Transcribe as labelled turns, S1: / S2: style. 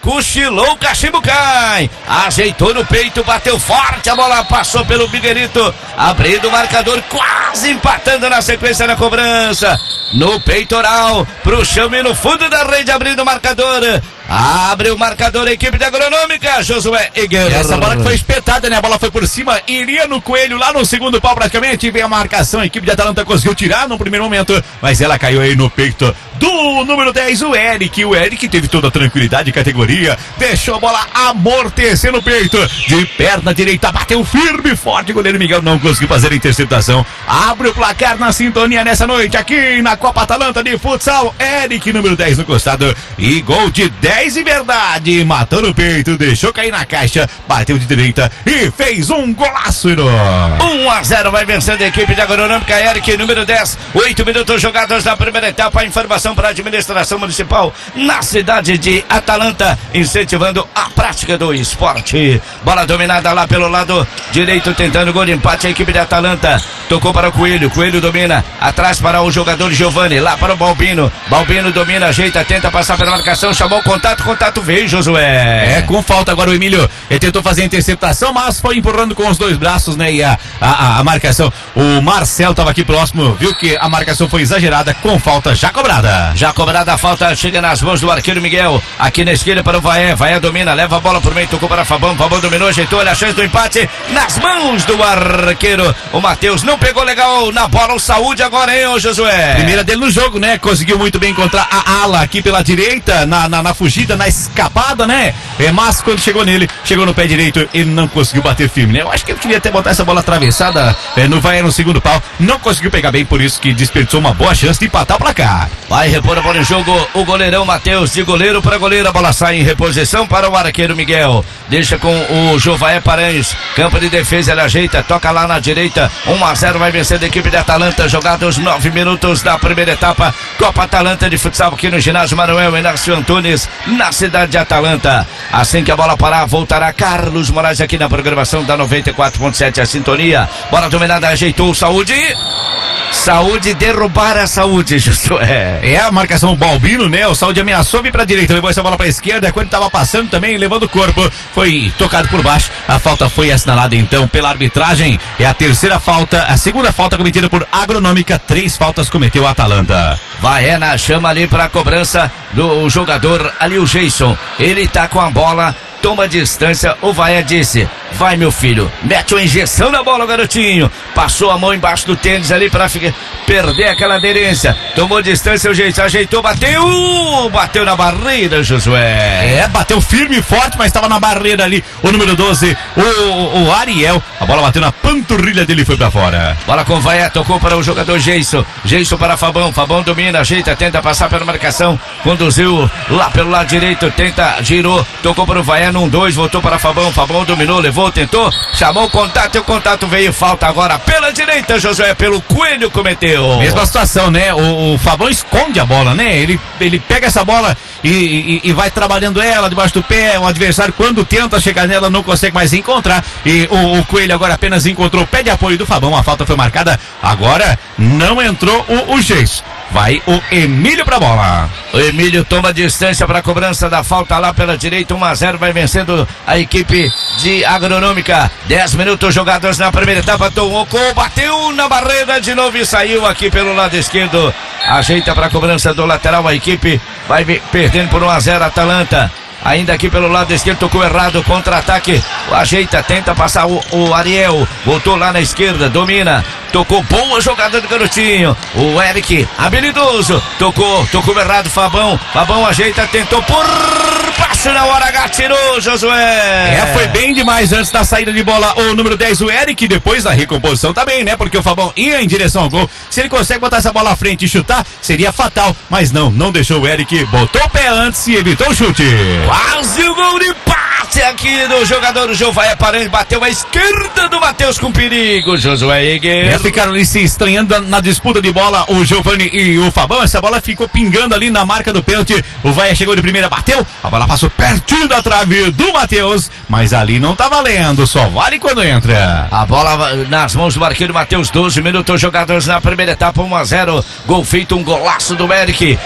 S1: cochilou, o cachimbo cai. Ajeitou no peito, bateu forte, a bola passou pelo Miguelito, abrindo o marcador, quase empatando na sequência da cobrança. No peitoral, pro chão e no fundo da rede, abrindo o marcador. Abre o marcador, a equipe da Agronômica, Josué Eger.
S2: Essa bola que foi espetada, né? A bola foi por cima, iria no Coelho, lá no segundo pau praticamente. Vem a marcação, a equipe de Atalanta conseguiu tirar no primeiro momento, mas ela caiu aí no peito do número 10, o Eric. O Eric teve toda a tranquilidade e categoria, deixou a bola amortecer no peito, de perna direita, bateu firme e forte. O goleiro Miguel não conseguiu fazer a interceptação. Abre o placar na sintonia nessa noite, aqui na Copa Atalanta de Futsal. Eric, número 10 no costado, e gol de 10 de verdade, matou no peito, deixou cair na caixa, bateu de direita e fez um golaço.
S1: 1-0 vai vencendo a equipe da Agronômica. Eric, número 10, 8 minutos jogados na primeira etapa. Informação para a administração municipal na cidade de Atalanta, incentivando a prática do esporte. Bola dominada lá pelo lado direito, tentando gol de empate a equipe de Atalanta. Tocou para o Coelho, Coelho domina, atrás para o jogador Giovani, lá para o Balbino. Balbino domina, ajeita, tenta passar pela marcação, chamou o contato veio, Josué.
S2: É, com falta agora o Emílio, ele tentou fazer a interceptação, mas foi empurrando com os dois braços, né, e a marcação, o Marcelo estava aqui próximo, viu que a marcação foi exagerada, com falta já cobrada.
S1: Já cobrada a falta, chega nas mãos do arqueiro Miguel, aqui na esquerda para o Vaé, Vaé domina, leva a bola por meio, tocou para Fabão, Fabão dominou, ajeitou, olha a chance do empate, nas mãos do arqueiro, o Matheus não pegou legal na bola, o Saúde agora, hein, ô Josué?
S2: Primeira dele no jogo, né, conseguiu muito bem encontrar a ala aqui pela direita, na fugida, na escapada, né, mas quando chegou nele, chegou no pé direito, ele não conseguiu bater firme, né, eu acho que ele queria até botar essa bola atravessada no Vaé no segundo pau, não conseguiu pegar bem, por isso que desperdiçou uma boa chance de empatar o placar.
S1: Vai repor a bola em jogo o goleirão Matheus, de goleiro para goleiro, a bola sai em reposição para o arqueiro Miguel, deixa com o Jovaé Paranhos, campo de defesa, ele ajeita, toca lá na direita, 1-0 vai vencer a equipe de Atalanta, jogados 9 minutos da primeira etapa, Copa Atalanta de futsal aqui no ginásio Manuel Inácio Antunes, na cidade de Atalanta. Assim que a bola parar, voltará Carlos Moraes aqui na programação da 94.7, a sintonia, bola dominada, ajeitou o Saúde, derrubar a Saúde, Josué.
S2: É a marcação Balbino, né? O Saúde ameaçou vir pra direita, levou essa bola pra esquerda, quando tava passando também, levando o corpo, foi tocado por baixo, a falta foi assinalada então pela arbitragem, é a terceira falta, a segunda falta cometida por Agronômica, 3 faltas cometeu a Atalanta.
S1: Vai na chama ali pra cobrança do jogador ali, o Jason, ele tá com a bola, toma distância, o Vaia disse, vai meu filho, mete uma injeção na bola, garotinho, passou a mão embaixo do tênis ali para perder aquela aderência, tomou distância, o jeito, ajeitou, bateu na barreira, Josué.
S2: É, bateu firme e forte, mas estava na barreira ali, o número 12, o Ariel, a bola bateu na panturrilha dele e foi pra fora.
S1: Bola com Vaia, tocou para o jogador Jason para Fabão, Fabão domina, ajeita, tenta passar pela marcação, conduziu lá pelo lado direito, tenta, girou, tocou para o Vaia, num 2, voltou para Fabão, Fabão dominou, levou, tentou, chamou o contato e o contato veio, falta agora pela direita, Josué, pelo Coelho cometeu.
S2: Mesma situação, né, o Fabão esconde a bola, né, ele pega essa bola e vai trabalhando ela debaixo do pé, o adversário quando tenta chegar nela não consegue mais encontrar, e o Coelho agora apenas encontrou o pé de apoio do Fabão, a falta foi marcada, agora não entrou o Geis. Vai o Emílio pra bola.
S1: O Emílio toma distância para a cobrança da falta lá pela direita, 1-0 vai vencendo a equipe de Agronômica. 10 minutos jogados na primeira etapa, tocou, bateu na barreira de novo e saiu aqui pelo lado esquerdo. Ajeita para a cobrança do lateral, a equipe vai perdendo por 1-0 Atalanta. Ainda aqui pelo lado esquerdo, tocou errado, contra-ataque, ajeita, tenta passar o Ariel, voltou lá na esquerda, domina, tocou, boa jogada do garotinho, o Eric, habilidoso, tocou errado, Fabão ajeita, tentou por baixo na hora H, tirou, Josué.
S2: Foi bem demais antes da saída de bola o número 10, o Eric, depois da recomposição também, né, porque o Fabão ia em direção ao gol, se ele consegue botar essa bola à frente e chutar, seria fatal, mas não deixou o Eric, botou o pé antes e evitou o chute.
S1: Quase o gol de empate aqui do jogador Jovaé Paranhos, bateu à esquerda do Matheus com perigo, Josué Eger.
S2: Ficaram ali se estranhando na disputa de bola o Giovani e o Fabão, essa bola ficou pingando ali na marca do pênalti, o Vaia chegou de primeira, bateu, a bola passou pertinho da trave do Matheus, mas ali não tá valendo, só vale quando entra.
S1: A bola nas mãos do arqueiro Matheus, 12 minutos jogados na primeira etapa, 1-0, gol feito, um golaço do Eric.